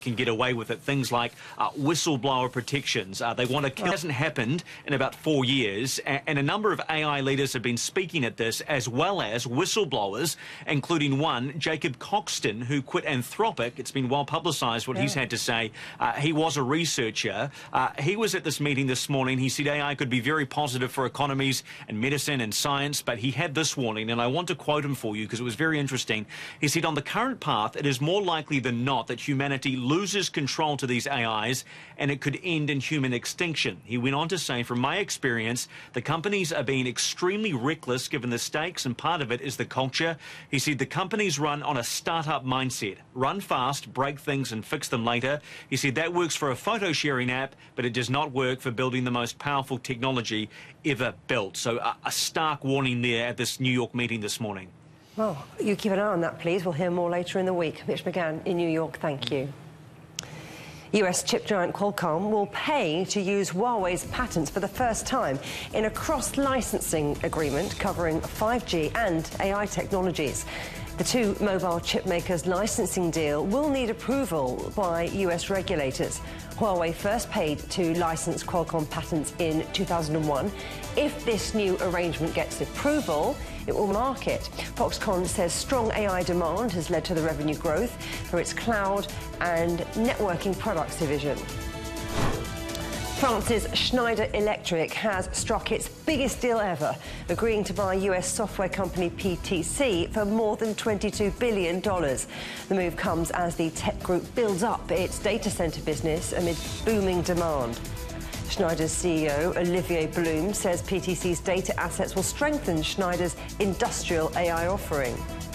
can get away with it. Things like whistleblower protections. They want to. It hasn't happened in about 4 years, and a number of AI leaders have been speaking at this, as well as whistleblowers, including one, Jacob Coxton, who quit Anthropic. It's been well publicised what he's had to say. He was a researcher. He was at this meeting this morning. He said AI could be very positive for economies and medicine and science, but he had this warning, and I want to quote him for you because it was very interesting. He said, on the current path, it is more likely than not that humanity loses control to these AIs and it could end in human extinction. He went on to say, from my experience, the companies are being extremely reckless given the stakes, and part of it is the culture. He said the companies run on a start-up mindset. Run fast, break things and fix them later. He said that works for a photo-sharing app, but it does not work for building the most powerful technology ever built. So a stark warning there at this New York meeting this morning. Well, you keep an eye on that, please. We'll hear more later in the week. Mitch McGann in New York, thank you. US chip giant Qualcomm will pay to use Huawei's patents for the first time in a cross-licensing agreement covering 5G and AI technologies. The two mobile chip makers' licensing deal will need approval by US regulators. Huawei first paid to license Qualcomm patents in 2001. If this new arrangement gets approval, it will market. Foxconn says strong AI demand has led to the revenue growth for its cloud and networking products division. France's Schneider Electric has struck its biggest deal ever, agreeing to buy US software company PTC for more than $22 billion. The move comes as the tech group builds up its data center business amid booming demand. Schneider's CEO, Olivier Blum, says PTC's data assets will strengthen Schneider's industrial AI offering.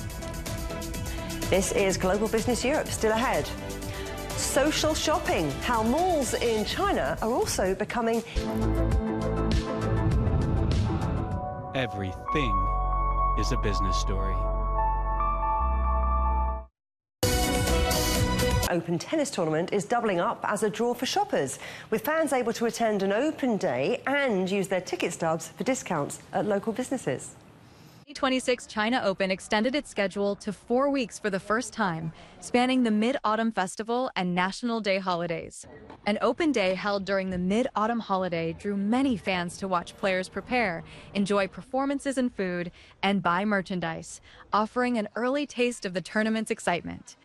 This is Global Business Europe, still ahead. Social shopping, how malls in China are also becoming... Everything is a business story. Open tennis tournament is doubling up as a draw for shoppers, with fans able to attend an open day and use their ticket stubs for discounts at local businesses. 2026 China Open extended its schedule to 4 weeks for the first time, spanning the Mid-Autumn Festival and National Day holidays. An open day held during the Mid-Autumn holiday drew many fans to watch players prepare, enjoy performances and food, and buy merchandise, offering an early taste of the tournament's excitement.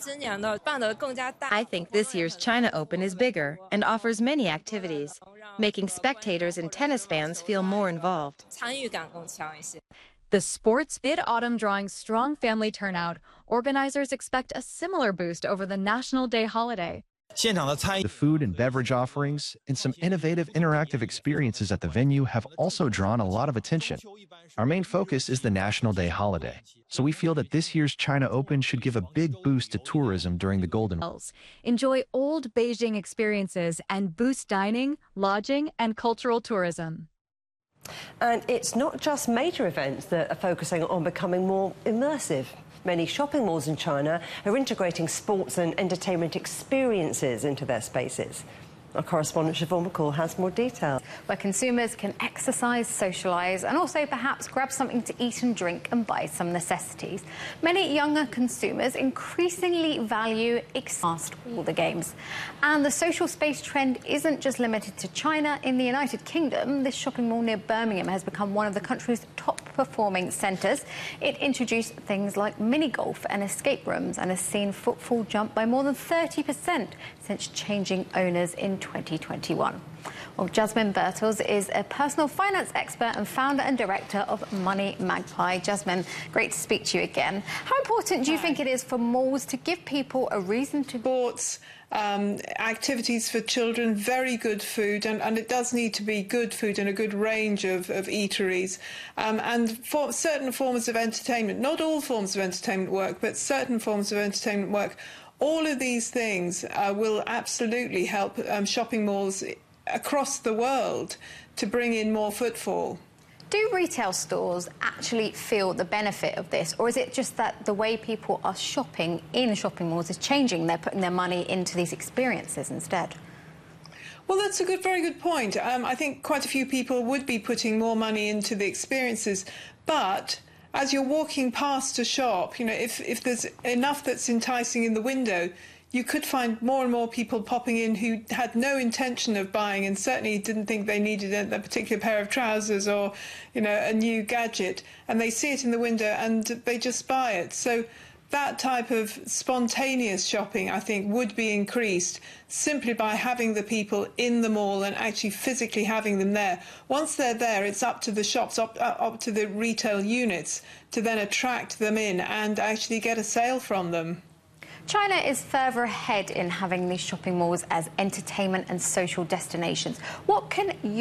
I think this year's China Open is bigger and offers many activities, making spectators and tennis fans feel more involved. The sport's Mid-Autumn drawing strong family turnout, organizers expect a similar boost over the National Day holiday. The food and beverage offerings and some innovative interactive experiences at the venue have also drawn a lot of attention. Our main focus is the National Day holiday, so we feel that this year's China Open should give a big boost to tourism during the Golden Week. Enjoy old Beijing experiences and boost dining, lodging, and cultural tourism. And it's not just major events that are focusing on becoming more immersive. Many shopping malls in China are integrating sports and entertainment experiences into their spaces. Our correspondent Siobhan McCall has more detail. Where consumers can exercise, socialise and also perhaps grab something to eat and drink and buy some necessities. Many younger consumers increasingly value past all the games. And the social space trend isn't just limited to China. In the United Kingdom, this shopping mall near Birmingham has become one of the country's top performing centres. It introduced things like mini golf and escape rooms and has seen footfall jump by more than 30% since changing owners in 2021. Well, Jasmine Bertels is a personal finance expert and founder and director of Money Magpie. Jasmine, great to speak to you again. How important do you think it is for malls to give people a reason to... Sports, activities for children, very good food, and it does need to be good food and a good range of eateries, and for certain forms of entertainment. Not all forms of entertainment work, but certain forms of entertainment work. All of these things will absolutely help shopping malls across the world to bring in more footfall. Do retail stores actually feel the benefit of this, or is it just that the way people are shopping in shopping malls is changing? They're putting their money into these experiences instead? Well, that's a very good point. I think quite a few people would be putting more money into the experiences, but as you're walking past a shop, you know, if there's enough that's enticing in the window, you could find more and more people popping in who had no intention of buying and certainly didn't think they needed a particular pair of trousers or, you know, a new gadget, and they see it in the window and they just buy it. So that type of spontaneous shopping, I think, would be increased simply by having the people in the mall and actually physically having them there. Once they're there, it's up to the shops, up to the retail units to then attract them in and actually get a sale from them. China is further ahead in having these shopping malls as entertainment and social destinations. What can you